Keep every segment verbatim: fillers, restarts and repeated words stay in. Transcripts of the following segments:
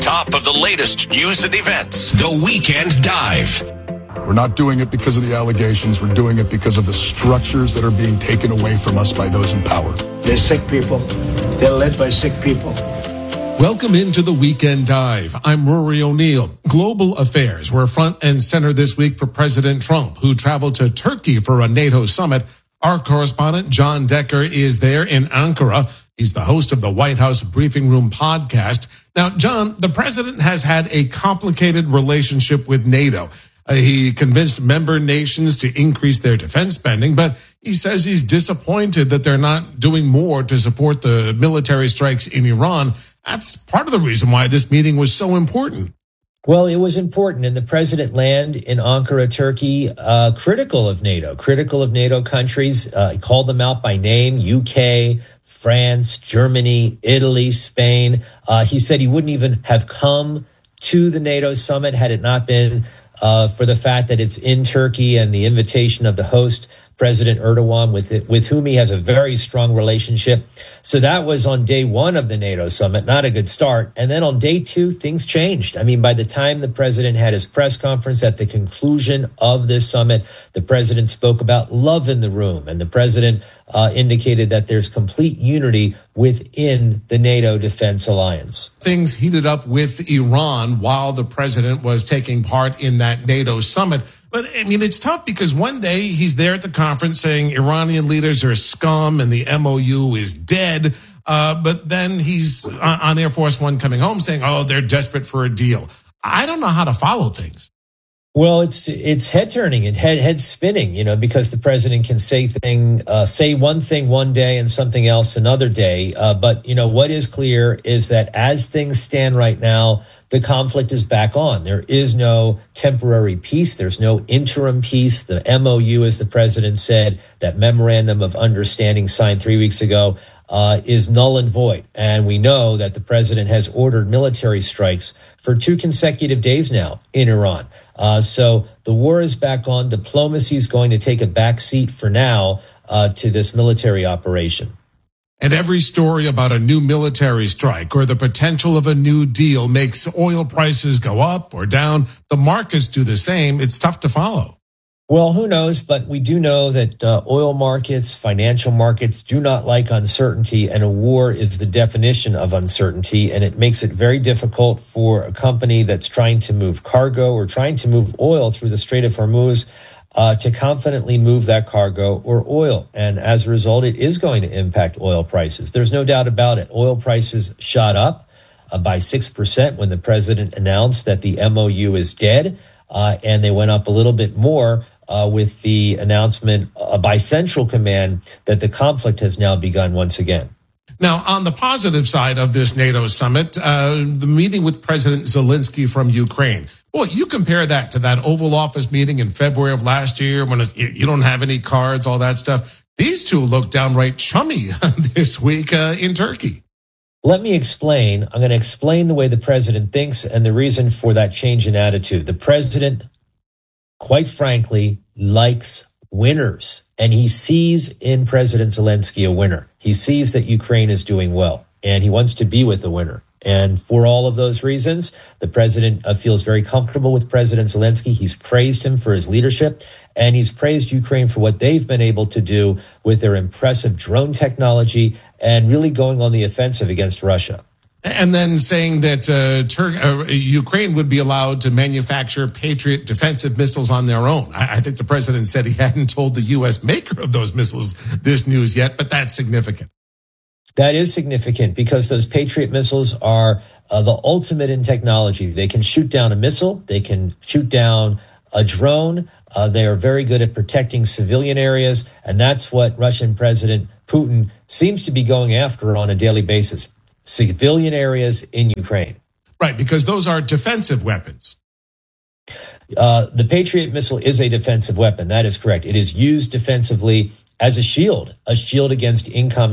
top of the latest news and events. The Weekend Dive. We're not doing it because of the allegations. We're doing it because of the structures that are being taken away from us by those in power. They're sick people. They're led by sick people. Welcome into the Weekend Dive. I'm Rory O'Neill. Global affairs were front and center this week for President Trump, who traveled to Turkey for a NATO summit. Our correspondent, John Decker, is there in Ankara. He's the host of the White House Briefing Room podcast. Now, John, the president has had a complicated relationship with NATO. Uh, he convinced member nations to increase their defense spending, but he says he's disappointed that they're not doing more to support the military strikes in Iran. That's part of the reason why this meeting was so important. Well, it was important, and the president landed in Ankara, Turkey, uh, critical of NATO, critical of NATO countries. Uh, he called them out by name: U K, France, Germany, Italy, Spain. Uh, he said he wouldn't even have come to the NATO summit had it not been uh, for the fact that it's in Turkey and the invitation of the host, President Erdogan, with it, with whom he has a very strong relationship. So that was on day one of the NATO summit, not a good start. And then on day two, things changed. I mean, by the time the president had his press conference at the conclusion of this summit, the president spoke about love in the room. And the president uh, indicated that there's complete unity within the NATO defense alliance. Things heated up with Iran while the president was taking part in that NATO summit. But, I mean, it's tough because one day he's there at the conference saying Iranian leaders are scum and the M O U is dead. Uh, but then he's on Air Force One coming home saying, oh, they're desperate for a deal. I don't know how to follow things. Well, it's it's head turning and head head spinning, you know, because the president can say thing uh, say one thing one day and something else another day. Uh, but, you know, what is clear is that as things stand right now, the conflict is back on. There is no temporary peace. There's no interim peace. The M O U, as the president said, that memorandum of understanding signed three weeks ago, uh, is null and void. And we know that the president has ordered military strikes for two consecutive days now in Iran. Uh, so the war is back on. Diplomacy is going to take a back seat for now uh, to this military operation. And every story about a new military strike or the potential of a new deal makes oil prices go up or down. The markets do the same. It's tough to follow. Well, who knows? But we do know that uh, oil markets, financial markets do not like uncertainty, and a war is the definition of uncertainty. And it makes it very difficult for a company that's trying to move cargo or trying to move oil through the Strait of Hormuz Uh, to confidently move that cargo or oil. And as a result, it is going to impact oil prices. There's no doubt about it. Oil prices shot up uh, by six percent when the president announced that the M O U is dead. Uh, and they went up a little bit more uh, with the announcement uh, by Central Command that the conflict has now begun once again. Now, on the positive side of this NATO summit, uh, the meeting with President Zelensky from Ukraine. Boy, you compare that to that Oval Office meeting in February of last year when it, you don't have any cards, all that stuff. These two look downright chummy this week uh, in Turkey. Let me explain. I'm going to explain the way the president thinks and the reason for that change in attitude. The president, quite frankly, likes winners, and he sees in President Zelensky a winner. He sees that Ukraine is doing well, and he wants to be with the winner. And for all of those reasons, the president uh, feels very comfortable with President Zelensky. He's praised him for his leadership, and he's praised Ukraine for what they've been able to do with their impressive drone technology and really going on the offensive against Russia. And then saying that uh, Tur- uh, Ukraine would be allowed to manufacture Patriot defensive missiles on their own. I-, I think the president said he hadn't told the U S maker of those missiles this news yet, but that's significant. That is significant because those Patriot missiles are uh, the ultimate in technology. They can shoot down a missile. They can shoot down a drone. Uh, they are very good at protecting civilian areas. And that's what Russian President Putin seems to be going after on a daily basis. Civilian areas in Ukraine. Right, because those are defensive weapons. Uh, the Patriot missile is a defensive weapon. That is correct. It is used defensively as a shield, a shield against incoming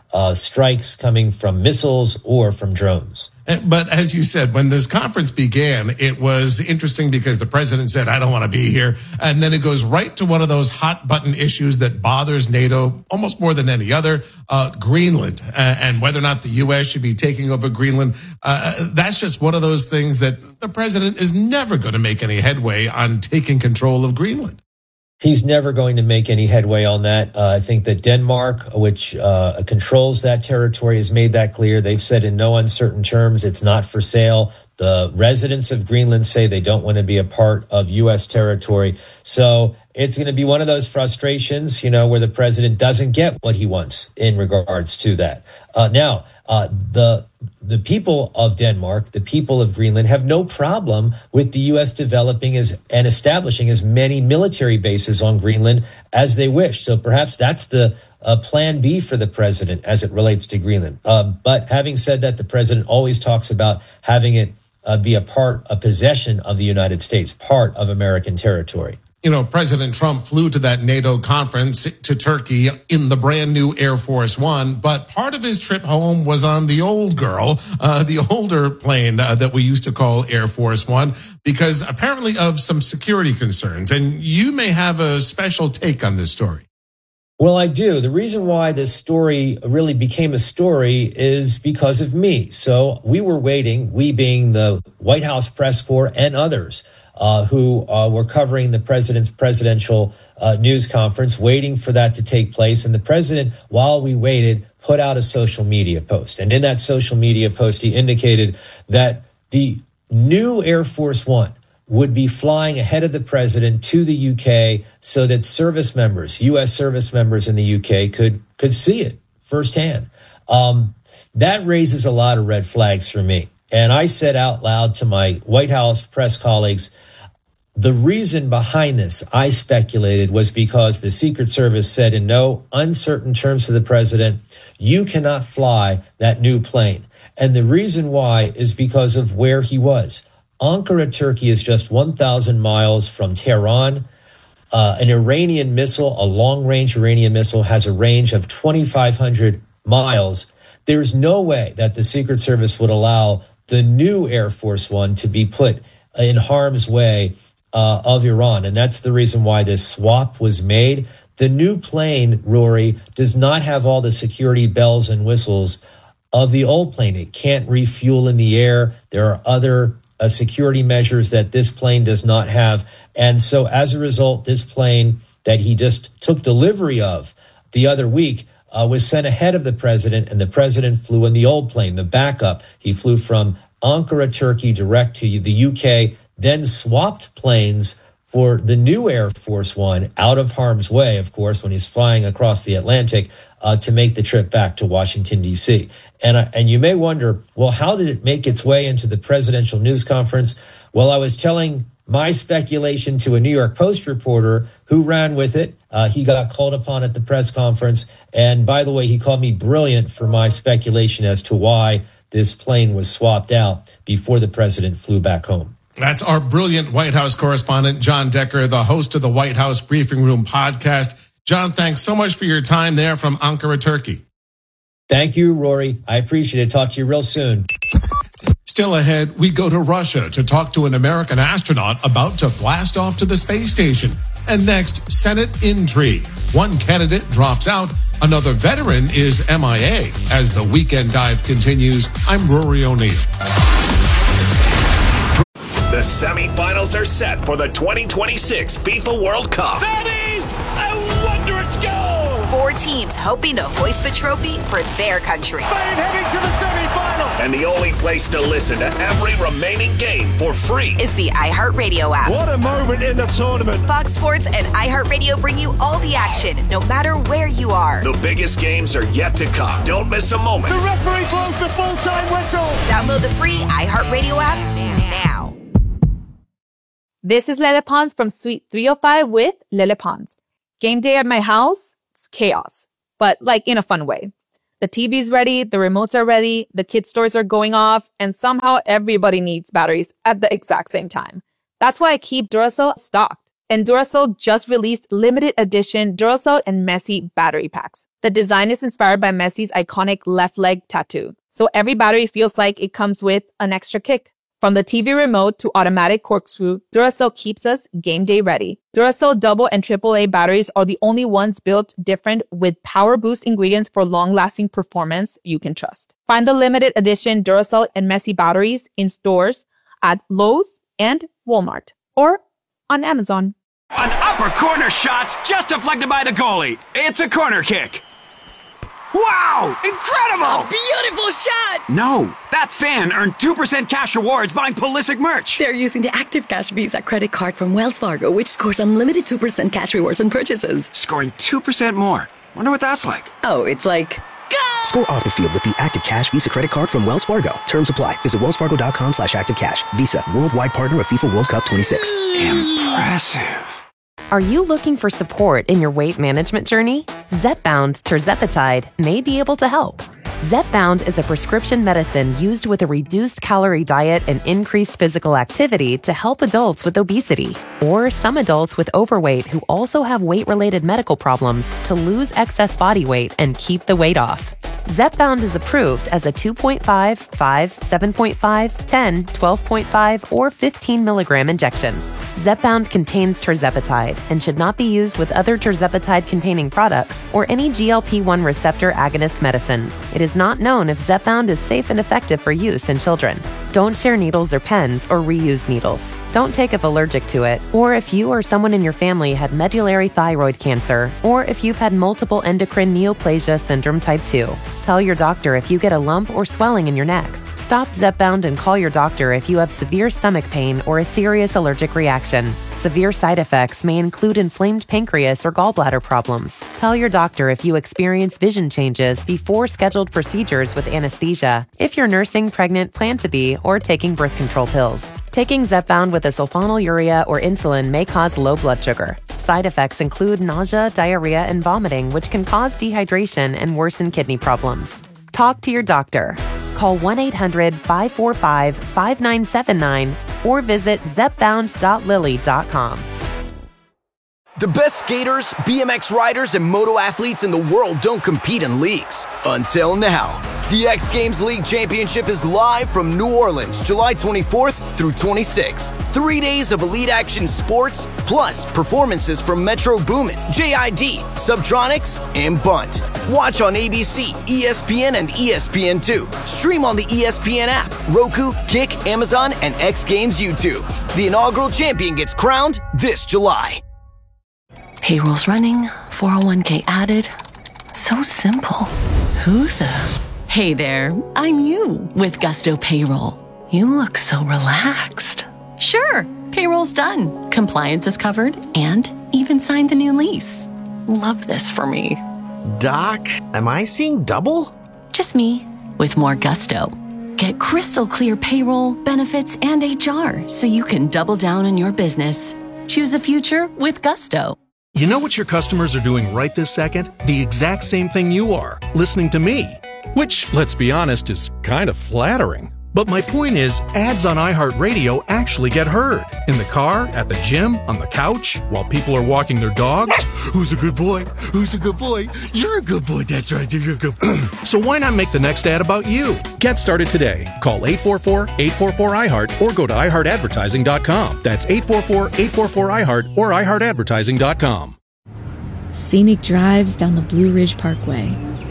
uh, strikes coming from missiles or from drones. But as you said, when this conference began, it was interesting because the president said, I don't want to be here. And then it goes right to one of those hot button issues that bothers NATO almost more than any other, uh, Greenland, uh, and whether or not the U S should be taking over Greenland. Uh, that's just one of those things that the president is never going to make any headway on taking control of Greenland. He's never going to make any headway on that. Uh, I think that Denmark, which uh, controls that territory, has made that clear. They've said in no uncertain terms it's not for sale. The residents of Greenland say they don't want to be a part of U S territory. So it's going to be one of those frustrations, you know, where the president doesn't get what he wants in regards to that. Uh, now, uh, the the people of Denmark, the people of Greenland have no problem with the U S developing as and establishing as many military bases on Greenland as they wish. So perhaps that's the uh, plan B for the president as it relates to Greenland. Uh, but having said that, the president always talks about having it uh, be a part, a possession of the United States, part of American territory. You know, President Trump flew to that NATO conference to Turkey in the brand new Air Force One, but part of his trip home was on the old girl, uh, the older plane uh, that we used to call Air Force One, because apparently of some security concerns. And you may have a special take on this story. Well, I do. The reason why this story really became a story is because of me. So we were waiting, we being the White House press corps and others, Uh, who uh, were covering the president's presidential uh, news conference, waiting for that to take place. And the president, while we waited, put out a social media post. And in that social media post, he indicated that the new Air Force One would be flying ahead of the president to the U K so that service members, U S service members in the U K could could see it firsthand. Um, that raises a lot of red flags for me. And I said out loud to my White House press colleagues, the reason behind this, I speculated, was because the Secret Service said in no uncertain terms to the president, you cannot fly that new plane. And the reason why is because of where he was. Ankara, Turkey is just one thousand miles from Tehran. Uh, an Iranian missile, a long-range Iranian missile, has a range of twenty-five hundred miles. There's no way that the Secret Service would allow the new Air Force One to be put in harm's way uh, of Iran. And that's the reason why this swap was made. The new plane, Rory, does not have all the security bells and whistles of the old plane. It can't refuel in the air. There are other uh, security measures that this plane does not have. And so as a result, this plane that he just took delivery of the other week uh, was sent ahead of the president, and the president flew in the old plane, the backup. He flew from Ankara, Turkey, direct to the U K, then swapped planes for the new Air Force One out of harm's way, of course, when he's flying across the Atlantic uh, to make the trip back to Washington, D C. And, uh, and you may wonder, well, how did it make its way into the presidential news conference? Well, I was telling my speculation to a New York Post reporter who ran with it. Uh, he got called upon at the press conference. And by the way, he called me brilliant for my speculation as to why this plane was swapped out before the president flew back home. That's our brilliant White House correspondent, John Decker, the host of the White House Briefing Room podcast. John, thanks so much for your time there from Ankara, Turkey. Thank you, Rory. I appreciate it. Talk to you real soon. Still ahead, we go to Russia to talk to an American astronaut about to blast off to the space station. And next, Senate intrigue. One candidate drops out. Another veteran is M I A. As the Weekend Dive continues, I'm Rory O'Neill. The semifinals are set for the twenty twenty-six FIFA World Cup. That is a wondrous goal! Four teams hoping to hoist the trophy for their country. Spain heading to the semifinal! And the only place to listen to every remaining game for free is the iHeartRadio app. What a moment in the tournament! Fox Sports and iHeartRadio bring you all the action, no matter where you are. The biggest games are yet to come. Don't miss a moment. The referee blows the full-time whistle! Download the free iHeartRadio app now. This is Lele Pons from Suite three oh five with Lele Pons. Game day at my house, it's chaos, but like in a fun way. The T V's ready, the remotes are ready, the kids' toys are going off, and somehow everybody needs batteries at the exact same time. That's why I keep Duracell stocked. And Duracell just released limited edition Duracell and Messi battery packs. The design is inspired by Messi's iconic left leg tattoo. So every battery feels like it comes with an extra kick. From the T V remote to automatic corkscrew, Duracell keeps us game day ready. Duracell double and triple A batteries are the only ones built different with power boost ingredients for long-lasting performance you can trust. Find the limited edition Duracell and Messi batteries in stores at Lowe's and Walmart or on Amazon. An upper corner shot's just deflected by the goalie. It's a corner kick. Wow! Incredible! Beautiful shot! No, that fan earned two percent cash rewards buying Pulisic merch. They're using the Active Cash Visa credit card from Wells Fargo, which scores unlimited two percent cash rewards on purchases. Scoring two percent more. Wonder what that's like. Oh, it's like... Go! Score off the field with the Active Cash Visa credit card from Wells Fargo. Terms apply. Visit wellsfargo.com slash active cash. Visa, worldwide partner of FIFA World Cup twenty-six. Impressive. Are you looking for support in your weight management journey? Zepbound tirzepatide may be able to help. Zepbound is a prescription medicine used with a reduced calorie diet and increased physical activity to help adults with obesity or some adults with overweight who also have weight-related medical problems to lose excess body weight and keep the weight off. Zepbound is approved as a two point five, five, seven point five, ten, twelve point five, or fifteen milligram injection. Zepbound contains tirzepatide and should not be used with other tirzepatide-containing products or any G L P one receptor agonist medicines. It is not known if Zepbound is safe and effective for use in children. Don't share needles or pens or reuse needles. Don't take if allergic to it, or if you or someone in your family had medullary thyroid cancer, or if you've had multiple endocrine neoplasia syndrome type two. Tell your doctor if you get a lump or swelling in your neck. Stop Zepbound and call your doctor if you have severe stomach pain or a serious allergic reaction. Severe side effects may include inflamed pancreas or gallbladder problems. Tell your doctor if you experience vision changes before scheduled procedures with anesthesia, if you're nursing, pregnant, plan to be, or taking birth control pills. Taking Zepbound with a sulfonylurea or insulin may cause low blood sugar. Side effects include nausea, diarrhea, and vomiting, which can cause dehydration and worsen kidney problems. Talk to your doctor. Call one eight hundred, five four five, five nine seven nine or visit zepbound dot lilly dot com. The best skaters, B M X riders, and moto athletes in the world don't compete in leagues. Until now. The X Games League Championship is live from New Orleans, July twenty-fourth through twenty-sixth. Three days of elite action sports, plus performances from Metro Boomin, J I D, Subtronics, and Bunt. Watch on A B C, E S P N, and E S P N two. Stream on the E S P N app, Roku, Kick, Amazon, and X Games YouTube. The inaugural champion gets crowned this July. Payroll's running, four oh one k added. So simple. Who the... Hey there, I'm you with Gusto Payroll. You look so relaxed. Sure, payroll's done. Compliance is covered and even signed the new lease. Love this for me. Doc, am I seeing double? Just me with more gusto. Get crystal clear payroll, benefits, and H R so you can double down on your business. Choose a future with Gusto. You know what your customers are doing right this second? The exact same thing you are, listening to me. Which, let's be honest, is kind of flattering. But my point is, ads on iHeartRadio actually get heard. In the car, at the gym, on the couch, while people are walking their dogs. Who's a good boy? Who's a good boy? You're a good boy, that's right, you're a good boy. So why not make the next ad about you? Get started today. Call eight four four, eight four four, I heart or go to i heart advertising dot com. That's eight four four, eight four four, I heart or i heart advertising dot com. Scenic drives down the Blue Ridge Parkway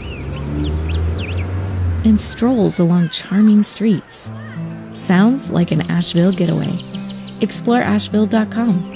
and strolls along charming streets. Sounds like an Asheville getaway. explore asheville dot com.